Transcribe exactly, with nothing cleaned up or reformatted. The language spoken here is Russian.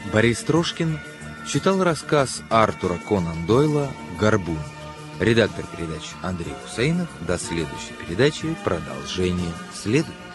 Борис Трошкин читал рассказ Артура Конан Дойла «Горбун». Редактор передачи Андрей Хусейнов. До следующей передачи. Продолжение следует.